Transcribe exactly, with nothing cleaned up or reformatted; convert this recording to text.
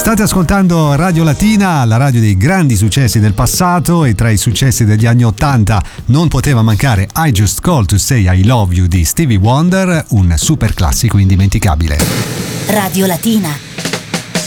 State ascoltando Radio Latina, la radio dei grandi successi del passato, e tra i successi degli anni ottanta non poteva mancare I Just Called to Say I Love You di Stevie Wonder, un super classico indimenticabile. Radio Latina.